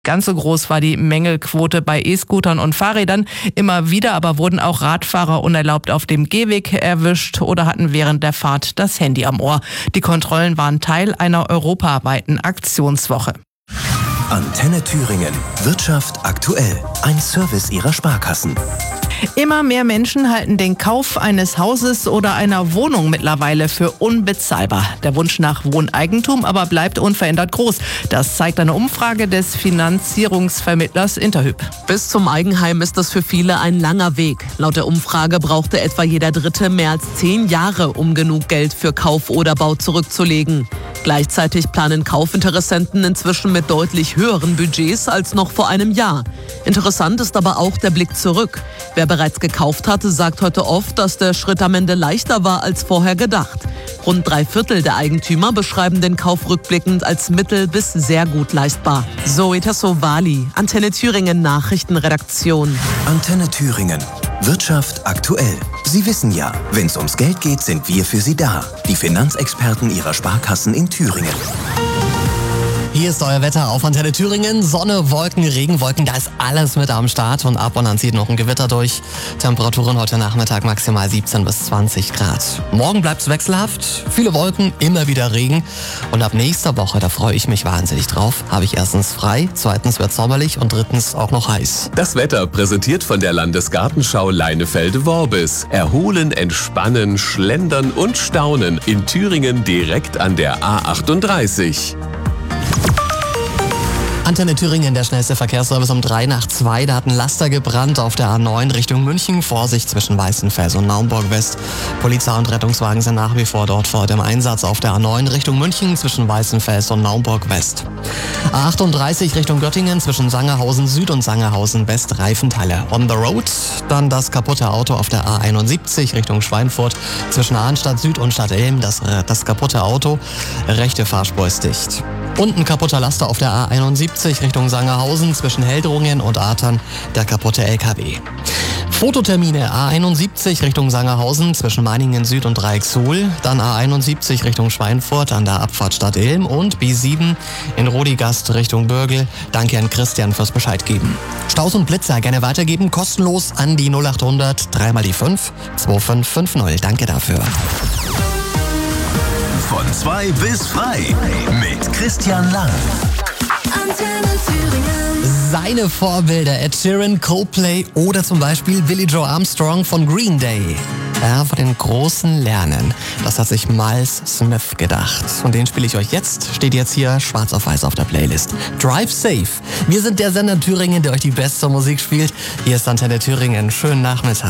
Ganz so groß war die Mängelquote bei E-Scootern und Fahrrädern. Immer wieder aber wurden auch Radfahrer unerlaubt auf dem Gehweg erwischt oder hatten während der Fahrt das Handy am Ohr. Die Kontrollen waren Teil einer europaweiten Aktionswoche. Antenne Thüringen. Wirtschaft aktuell. Ein Service Ihrer Sparkassen. Immer mehr Menschen halten den Kauf eines Hauses oder einer Wohnung mittlerweile für unbezahlbar. Der Wunsch nach Wohneigentum aber bleibt unverändert groß. Das zeigt eine Umfrage des Finanzierungsvermittlers Interhyp. Bis zum Eigenheim ist das für viele ein langer Weg. Laut der Umfrage brauchte etwa jeder Dritte mehr als 10 Jahre, um genug Geld für Kauf oder Bau zurückzulegen. Gleichzeitig planen Kaufinteressenten inzwischen mit deutlich höheren Budgets als noch vor einem Jahr. Interessant ist aber auch der Blick zurück. Wer bereits gekauft hatte, sagt heute oft, dass der Schritt am Ende leichter war als vorher gedacht. Rund 3/4 der Eigentümer beschreiben den Kauf rückblickend als mittel- bis sehr gut leistbar. Zoe Tassovali, Antenne Thüringen Nachrichtenredaktion. Antenne Thüringen. Wirtschaft aktuell. Sie wissen ja, wenn es ums Geld geht, sind wir für Sie da. Die Finanzexperten Ihrer Sparkassen in Thüringen. Hier ist euer Wetter auf Antenne Thüringen. Sonne, Wolken, Regenwolken, da ist alles mit am Start. Und ab und an zieht noch ein Gewitter durch. Temperaturen heute Nachmittag maximal 17 bis 20 Grad. Morgen bleibt es wechselhaft. Viele Wolken, immer wieder Regen. Und ab nächster Woche, da freue ich mich wahnsinnig drauf, habe ich erstens frei, zweitens wird sommerlich und drittens auch noch heiß. Das Wetter präsentiert von der Landesgartenschau Leinefelde-Worbis. Erholen, entspannen, schlendern und staunen. In Thüringen direkt an der A38. Antenne Thüringen, der schnellste Verkehrsservice um 3 nach 2. Da hat ein Laster gebrannt auf der A9 Richtung München. Vorsicht zwischen Weißenfels und Naumburg West. Polizei und Rettungswagen sind nach wie vor dort vor dem Einsatz auf der A9 Richtung München zwischen Weißenfels und Naumburg West. A38 Richtung Göttingen zwischen Sangerhausen Süd und Sangerhausen West Reifenteile on the road. Dann das kaputte Auto auf der A71 Richtung Schweinfurt zwischen Arnstadt Süd und Stadtelm. Das kaputte Auto, rechte Fahrspur ist dicht. Und ein kaputter Laster auf der A71 Richtung Sangerhausen zwischen Heldrungen und Artern, der kaputte LKW. Fototermine A71 Richtung Sangerhausen zwischen Meiningen Süd und Dreiecksuhl, dann A71 Richtung Schweinfurt an der Abfahrt Stadtelm und B7 in Rodigast Richtung Bürgel. Danke an Christian fürs Bescheid geben. Staus und Blitzer gerne weitergeben, kostenlos an die 0800 3 mal die 5 2550. Danke dafür. Von 2 bis frei mit Christian Lang. Antenne Thüringen. Seine Vorbilder Ed Sheeran, Coldplay oder zum Beispiel Billie Joe Armstrong von Green Day. Ja, von den großen Lernen. Das hat sich Miles Smith gedacht. Und den spiele ich euch jetzt. Steht jetzt hier schwarz auf weiß auf der Playlist. Drive Safe. Wir sind der Sender Thüringen, der euch die beste Musik spielt. Hier ist Antenne Thüringen. Schönen Nachmittag.